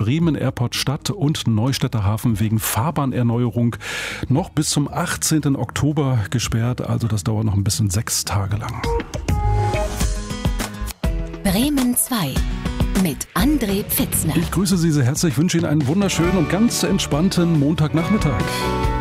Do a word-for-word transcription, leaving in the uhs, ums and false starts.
Bremen Airport Stadt und Neustädter Hafen wegen Fahrbahnerneuerung noch bis zum achtzehnten Oktober gesperrt. Also das dauert noch ein bisschen, sechs Tage lang. Bremen zwei mit André Pfitzner. Ich grüße Sie sehr herzlich, wünsche Ihnen einen wunderschönen und ganz entspannten Montagnachmittag.